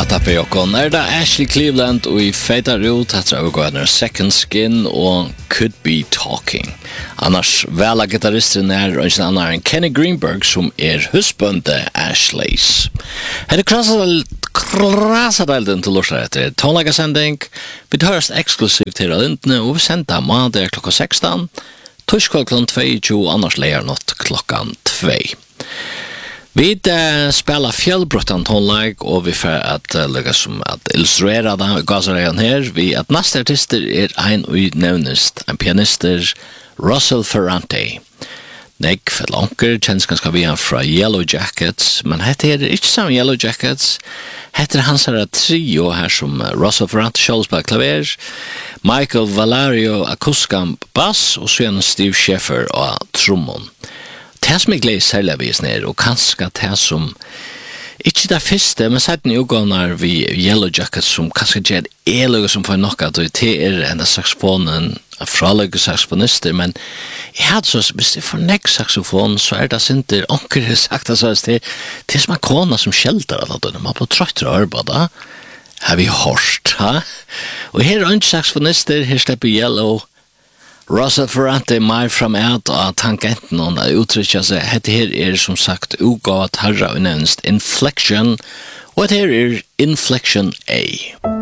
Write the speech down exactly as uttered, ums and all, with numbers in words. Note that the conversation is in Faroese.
tappar jag kon. Är det Ashley Cleveland och i Fadar ut att jag går Second Skin och Could Be Talking. Annars väl gitarristen är och en annan Kenny Greenberg som är husbunde Ashleys. Hade krasat krasat den till lördag. Tonlaga sändning. Vi hörs exklusivt till Lindne och vi sänder måndag klockan sexton. Torsdag klockan två, annars lejer något klockan två. Vi uh, spelar fjällbrottan tonlag och vi får att uh, lägga som att illustrera den gasarean här. Vi att nästa artister är en utnämnest, en pianister Russell Ferrante. Nick Fedlonker känns ganska vi han från Yellow Jackets, men heter det inte som Yellow Jackets. Heter hans här trio här som Russell Ferrante själv på klaver, Michael Valerio akustikam bass och sen Steve Sheffer och trummon. Det som jeg gleder særlig vis ned, og kanskje det som, ikke det første, men siden jeg går når vi Yellow Jackets som kanskje gjør eløy som får nok at det er en saxofonen, fraløy saxofonister, men jeg hadde så, hvis det får nek saxofon, så er det ikke onker sagt at det er som en kona som skjelter alle det, man blir trøtt til å arbeide, har vi hørt, ha? Og her er en saxofonister, her slipper Yellow, Russell Ferrante mer fram ut av tankenten och uttrycka sig. Det här är som sagt utgåvat herra och nämnst Inflection och det här är Inflection A.